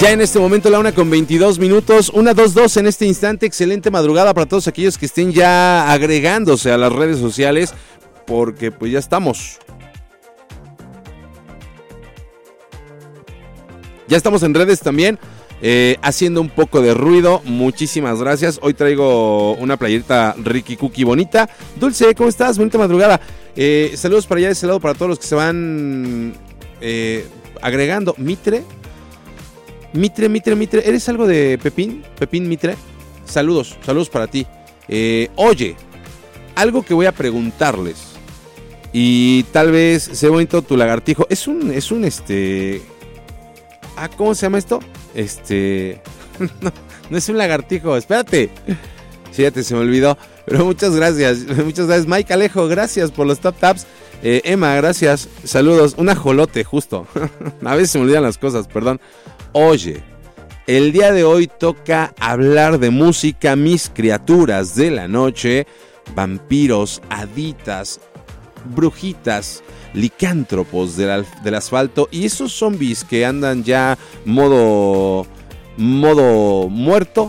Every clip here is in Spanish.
Ya en este momento la 1:22, 1:22 en este instante. Excelente madrugada para todos aquellos que estén ya agregándose a las redes sociales, porque pues ya estamos. Ya estamos en redes también, haciendo un poco de ruido. Muchísimas gracias. Hoy traigo una playerita Ricky Cookie bonita. Dulce, ¿cómo estás? Bonita madrugada. Saludos para allá de ese lado para todos los que se van agregando. Mitre, ¿eres algo de Pepín Mitre? Saludos para ti. Oye, algo que voy a preguntarles, y tal vez sea bonito tu lagartijo. Es un ¿cómo se llama esto? No es un lagartijo, espérate. Fíjate, se me olvidó. Pero muchas gracias. Mike Alejo, gracias por los taps. Emma, gracias. Saludos. Un ajolote, justo. A veces se me olvidan las cosas, perdón. Oye, el día de hoy toca hablar de música, mis criaturas de la noche, vampiros, haditas, brujitas, licántropos del asfalto y esos zombies que andan ya modo muerto,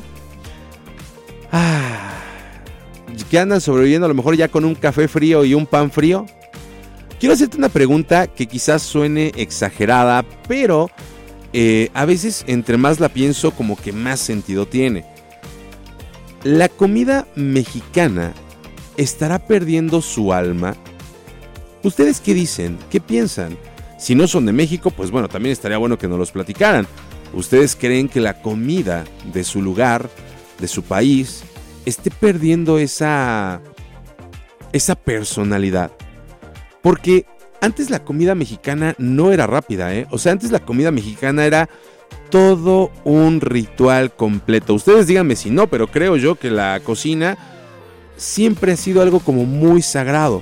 que andan sobreviviendo a lo mejor ya con un café frío y un pan frío. Quiero hacerte una pregunta que quizás suene exagerada, pero a veces entre más la pienso como que más sentido tiene. ¿La comida mexicana estará perdiendo su alma? ¿Ustedes qué dicen? ¿Qué piensan? Si no son de México, pues bueno, también estaría bueno que nos los platicaran. ¿Ustedes creen que la comida de su lugar, de su país, esté perdiendo esa personalidad? Porque antes la comida mexicana no era rápida, O sea, antes la comida mexicana era todo un ritual completo. Ustedes díganme si no, pero creo yo que la cocina siempre ha sido algo como muy sagrado.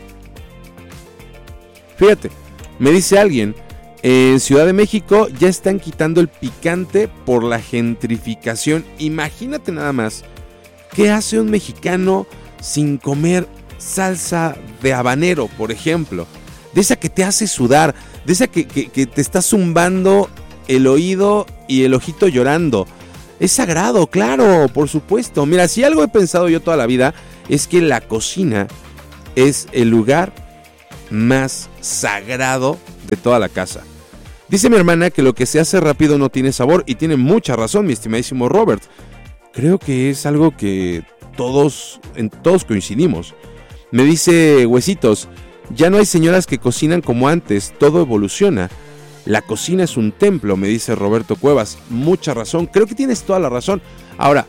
Fíjate, me dice alguien, en Ciudad de México ya están quitando el picante por la gentrificación. Imagínate nada más, ¿qué hace un mexicano sin comer salsa de habanero, por ejemplo? De esa que te hace sudar, de esa que te está zumbando el oído y el ojito llorando. Es sagrado, claro, por supuesto. Mira, si algo he pensado yo toda la vida, es que la cocina es el lugar más sagrado de toda la casa. Dice mi hermana que lo que se hace rápido no tiene sabor, y tiene mucha razón, mi estimadísimo Robert. Creo que es algo que todos coincidimos. Me dice Huesitos, ya no hay señoras que cocinan como antes, todo evoluciona. La cocina es un templo, me dice Roberto Cuevas. Mucha razón, creo que tienes toda la razón. Ahora,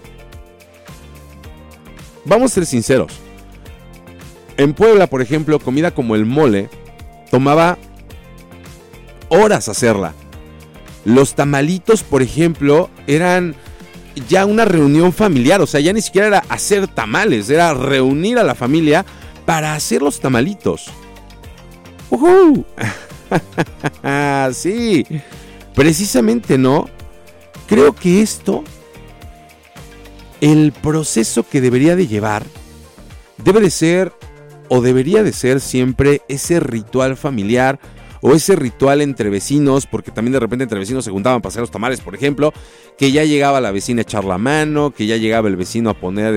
vamos a ser sinceros. En Puebla, por ejemplo, comida como el mole tomaba horas hacerla. Los tamalitos, por ejemplo, eran ya una reunión familiar. O sea, ya ni siquiera era hacer tamales, era reunir a la familia para hacer los tamalitos. ¡Uhú! Sí, precisamente, ¿no? Creo que esto, el proceso que debería de llevar, debe de ser, o debería de ser siempre, ese ritual familiar o ese ritual entre vecinos, porque también de repente entre vecinos se juntaban para hacer los tamales, por ejemplo, que ya llegaba la vecina a echar la mano, que ya llegaba el vecino a poner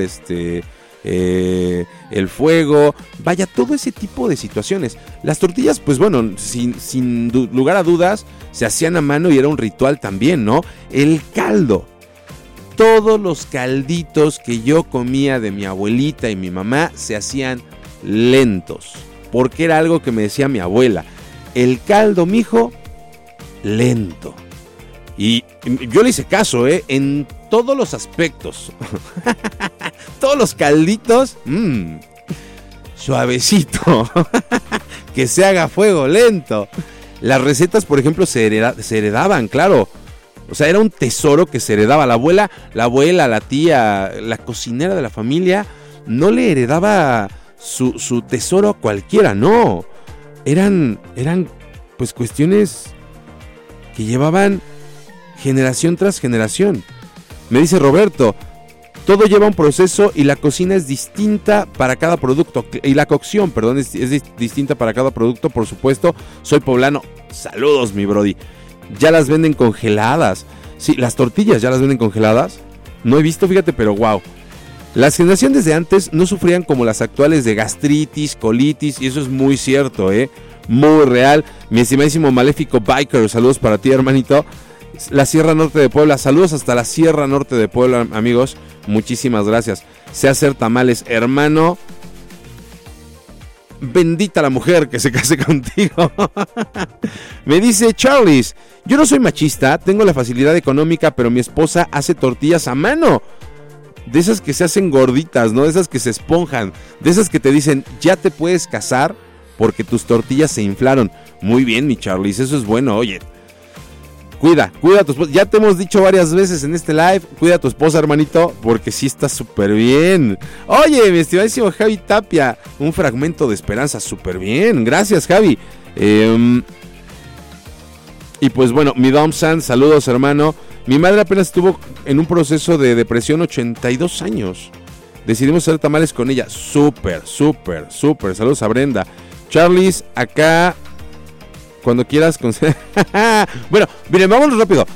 el fuego, vaya, todo ese tipo de situaciones. Las tortillas, pues bueno, sin lugar a dudas, se hacían a mano y era un ritual también, ¿no? El caldo. Todos los calditos que yo comía de mi abuelita y mi mamá se hacían lentos, porque era algo que me decía mi abuela. El caldo, mijo, lento. Y yo le hice caso, en todos los aspectos. Todos los calditos, suavecito. Que se haga fuego lento. Las recetas, por ejemplo, se heredaban, claro. O sea, era un tesoro que se heredaba. La abuela, la tía, la cocinera de la familia no le heredaba su tesoro a cualquiera, no. Eran pues cuestiones que llevaban generación tras generación. Me dice Roberto, todo lleva un proceso y la cocina es distinta para cada producto. Y la cocción, perdón, es distinta para cada producto, por supuesto. Soy poblano. Saludos, mi brody. Ya las venden congeladas. Sí, las tortillas ya las venden congeladas. No he visto, fíjate, pero wow. Las generaciones de antes no sufrían como las actuales de gastritis, colitis, y eso es muy cierto, muy real. Mi estimadísimo Maléfico Biker, saludos para ti, hermanito. La Sierra Norte de Puebla, saludos hasta la Sierra Norte de Puebla, amigos. Muchísimas gracias. Sé hacer tamales, hermano. Bendita la mujer que se case contigo. Me dice Charles, yo no soy machista, tengo la facilidad económica, pero mi esposa hace tortillas a mano. De esas que se hacen gorditas, ¿no? De esas que se esponjan. De esas que te dicen, ya te puedes casar porque tus tortillas se inflaron. Muy bien, mi Charles, eso es bueno. Oye, cuida a tu esposa. Ya te hemos dicho varias veces en este live, cuida a tu esposa, hermanito, porque sí está súper bien. Oye, mi estimadísimo Javi Tapia, un fragmento de esperanza, súper bien. Gracias, Javi. Y pues bueno, mi Domsan, saludos, hermano. Mi madre apenas estuvo en un proceso de depresión, 82 años. Decidimos hacer tamales con ella. Súper. Saludos a Brenda. Charles, acá, cuando quieras. Bueno, miren, vámonos rápido.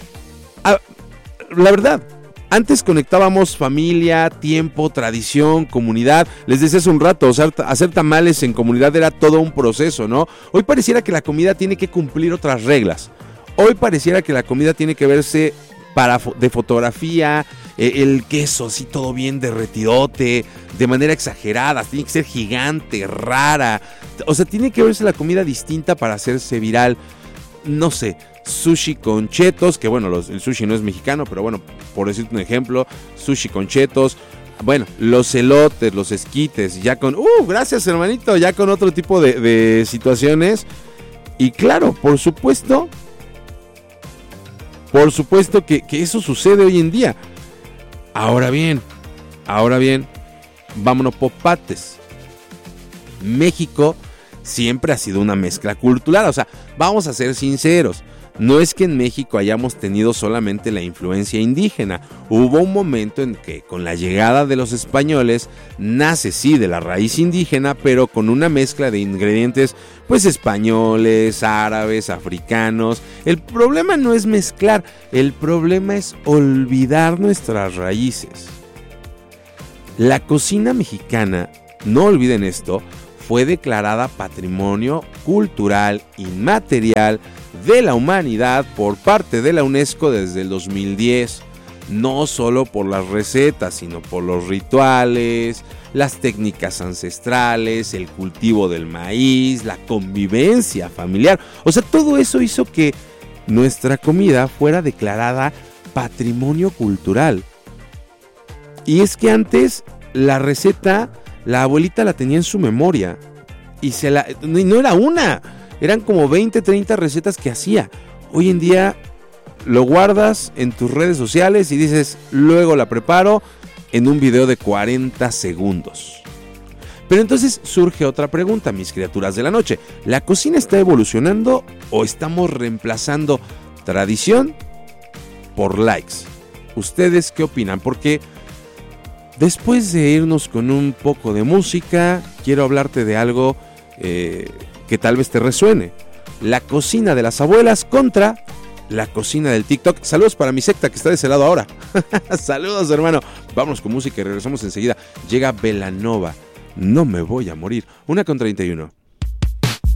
La verdad, antes conectábamos familia, tiempo, tradición, comunidad. Les decía hace un rato, hacer tamales en comunidad era todo un proceso, ¿no? Hoy pareciera que la comida tiene que cumplir otras reglas. Hoy pareciera que la comida tiene que verse de fotografía, el queso así todo bien derretidote, de manera exagerada, tiene que ser gigante, rara. O sea, tiene que verse la comida distinta para hacerse viral. No sé, sushi con chetos, que bueno, el sushi no es mexicano, pero bueno, por decirte un ejemplo, sushi con chetos. Bueno, los elotes, los esquites, ya con... gracias, hermanito, ya con otro tipo de situaciones. Y claro, por supuesto que eso sucede hoy en día. Ahora bien, vámonos por partes. México siempre ha sido una mezcla cultural, o sea, vamos a ser sinceros. No es que en México hayamos tenido solamente la influencia indígena. Hubo un momento en que con la llegada de los españoles nace sí de la raíz indígena, pero con una mezcla de ingredientes pues españoles, árabes, africanos. El problema no es mezclar, el problema es olvidar nuestras raíces. La cocina mexicana, no olviden esto, fue declarada Patrimonio Cultural Inmaterial de la Humanidad por parte de la UNESCO desde el 2010, no solo por las recetas, sino por los rituales, las técnicas ancestrales, el cultivo del maíz, la convivencia familiar. O sea, todo eso hizo que nuestra comida fuera declarada Patrimonio Cultural. Y es que antes la receta, la abuelita la tenía en su memoria y no era una. Eran como 20, 30 recetas que hacía. Hoy en día lo guardas en tus redes sociales y dices, luego la preparo en un video de 40 segundos. Pero entonces surge otra pregunta, mis criaturas de la noche. ¿La cocina está evolucionando o estamos reemplazando tradición por likes? ¿Ustedes qué opinan? Porque después de irnos con un poco de música, quiero hablarte de algo que tal vez te resuene. La cocina de las abuelas contra la cocina del TikTok. Saludos para mi secta que está de ese lado ahora. Saludos, hermano. Vámonos con música y regresamos enseguida. Llega Belanova. No me voy a morir. 1:31.